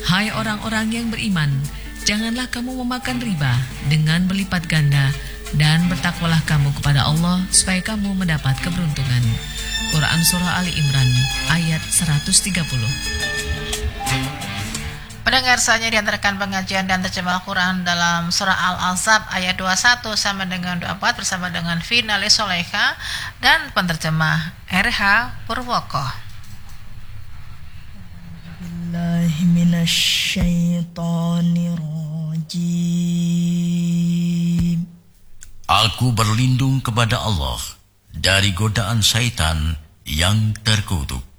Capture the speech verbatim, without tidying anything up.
Hai orang-orang yang beriman, janganlah kamu memakan riba dengan berlipat ganda, dan bertakwalah kamu kepada Allah supaya kamu mendapat keberuntungan. Quran Surah Ali Imran ayat seratus tiga puluh. Pendengar, selanjutnya diantarkan pengajian dan terjemah Quran dalam Surah Al-Ahzab ayat dua puluh satu sampai dengan dua puluh empat bersama dengan Finalis Soleha dan penterjemah R H Purwoko. Billahi minasyaitonirrajim. Aku berlindung kepada Allah dari godaan syaitan yang terkutuk.